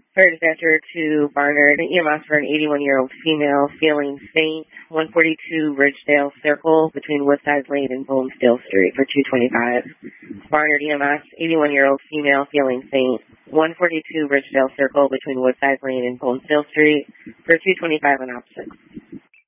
Fire dispatcher to Barnard, EMS for an 81-year-old female feeling faint, 142 Ridgedale Circle between Woodside Lane and Bonesdale Street for 225. Barnard EMS, 81-year-old female feeling faint, 142 Ridgedale Circle between Woodside Lane and Bonesdale Street for 225 on opposite.